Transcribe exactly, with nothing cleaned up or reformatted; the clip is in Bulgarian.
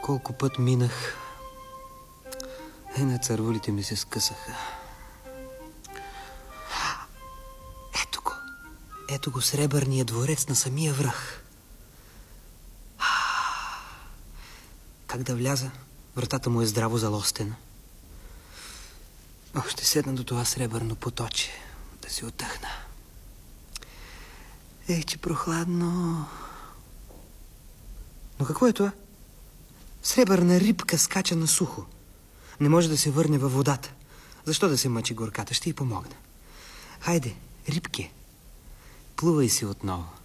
колко път минах. Е, на цървулите ми се скъсаха. Ето го. Ето го сребърния дворец на самия връх. Как да вляза? Вратата му е здраво залостена. Ох, ще седна до това сребърно поточе, да си отдъхна. Ех, че прохладно. Но какво е това? Сребърна рибка скача на сухо. Не може да се върне във водата. Защо да се мъчи горката? Ще й помогна. Хайде, рибке, плувай си отново.